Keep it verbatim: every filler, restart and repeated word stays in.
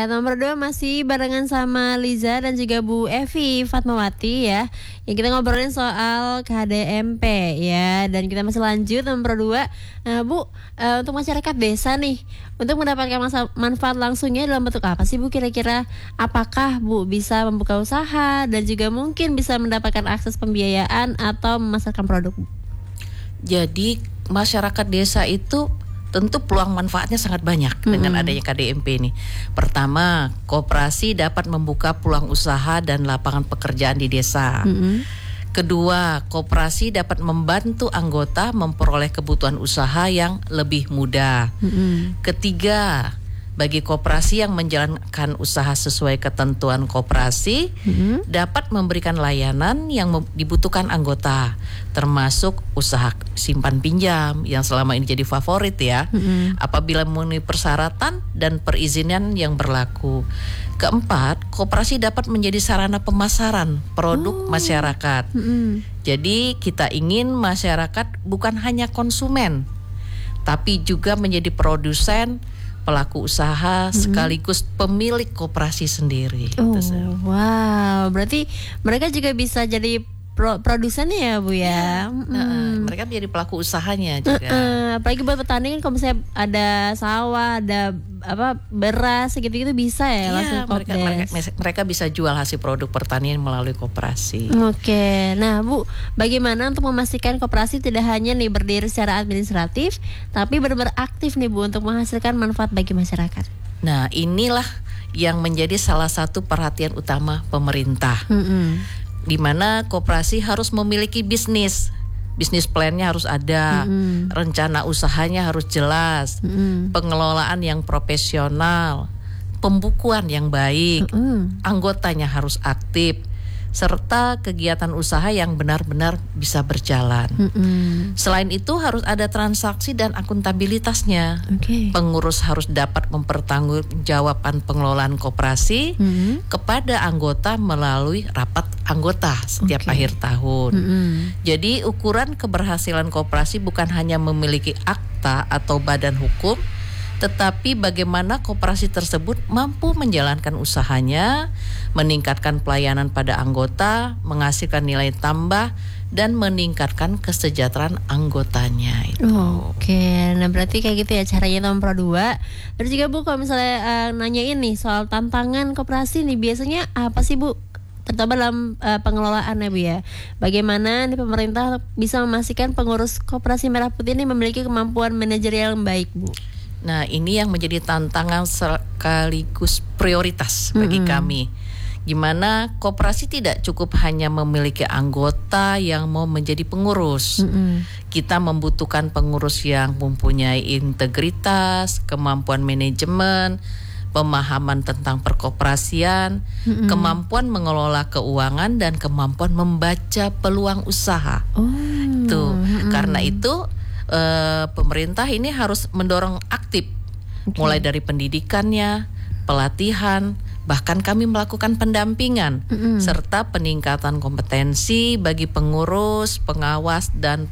Nomor dua masih barengan sama Liza dan juga Bu Evi Fatmawati ya. Yang kita ngobrolin soal K D M P ya. Dan kita masih lanjut nomor dua. Nah Bu, uh, untuk masyarakat desa nih, untuk mendapatkan masa, manfaat langsungnya dalam bentuk apa sih Bu kira-kira? Apakah Bu bisa membuka usaha dan juga mungkin bisa mendapatkan akses pembiayaan atau memasarkan produk Bu? Jadi masyarakat desa itu tentu peluang manfaatnya sangat banyak mm-hmm. dengan adanya K D M P ini. Pertama, koperasi dapat membuka peluang usaha dan lapangan pekerjaan di desa. Mm-hmm. Kedua, koperasi dapat membantu anggota memperoleh kebutuhan usaha yang lebih mudah. Mm-hmm. Ketiga, bagi koperasi yang menjalankan usaha sesuai ketentuan koperasi mm-hmm. dapat memberikan layanan yang dibutuhkan anggota, termasuk usaha simpan pinjam yang selama ini jadi favorit ya, mm-hmm. apabila memenuhi persyaratan dan perizinan yang berlaku. Keempat, koperasi dapat menjadi sarana pemasaran produk oh. masyarakat. Mm-hmm. Jadi kita ingin masyarakat bukan hanya konsumen, tapi juga menjadi produsen, pelaku usaha, mm-hmm. sekaligus pemilik koperasi sendiri. Oh, wow, berarti mereka juga bisa jadi pro- produsennya ya Bu ya. ya mm. uh, mereka menjadi pelaku usahanya juga. Uh, uh, apalagi buat petani kan kalau misalnya ada sawah, ada apa beras gitu-gitu bisa ya, ya langsung mereka, mereka, mereka bisa jual hasil produk pertanian melalui koperasi. Oke, nah Bu, bagaimana untuk memastikan koperasi tidak hanya nih berdiri secara administratif, tapi benar-benar aktif nih Bu untuk menghasilkan manfaat bagi masyarakat? Nah inilah yang menjadi salah satu perhatian utama pemerintah, mm-hmm. di mana koperasi harus memiliki bisnis. Bisnis plan-nya harus ada, mm-hmm. rencana usahanya harus jelas, mm-hmm. pengelolaan yang profesional, pembukuan yang baik, mm-hmm. anggotanya harus aktif, serta kegiatan usaha yang benar-benar bisa berjalan. Mm-hmm. Selain itu harus ada transaksi dan akuntabilitasnya. Okay. Pengurus harus dapat mempertanggungjawabkan pengelolaan koperasi mm-hmm. kepada anggota melalui rapat anggota setiap okay. akhir tahun. Mm-hmm. Jadi ukuran keberhasilan koperasi bukan hanya memiliki akta atau badan hukum, tetapi bagaimana koperasi tersebut mampu menjalankan usahanya, meningkatkan pelayanan pada anggota, menghasilkan nilai tambah, dan meningkatkan kesejahteraan anggotanya itu. Oke, nah berarti kayak gitu ya caranya nomor dua. Terus juga Bu, kalau misalnya uh, nanyain nih soal tantangan koperasi nih, biasanya apa sih Bu? Terutama dalam uh, pengelolaannya Bu ya. Bagaimana nih pemerintah bisa memastikan pengurus Koperasi Merah Putih ini memiliki kemampuan manajerial yang baik Bu? Nah ini yang menjadi tantangan sekaligus prioritas bagi mm-hmm. kami. Gimana koperasi tidak cukup hanya memiliki anggota yang mau menjadi pengurus. Mm-hmm. Kita membutuhkan pengurus yang mempunyai integritas, kemampuan manajemen, pemahaman tentang perkoperasian, mm-hmm. kemampuan mengelola keuangan, dan kemampuan membaca peluang usaha. Oh. Tuh, mm-hmm. karena itu Uh, pemerintah ini harus mendorong aktif, okay. mulai dari pendidikannya, pelatihan, bahkan kami melakukan pendampingan, mm-hmm. serta peningkatan kompetensi bagi pengurus, pengawas, dan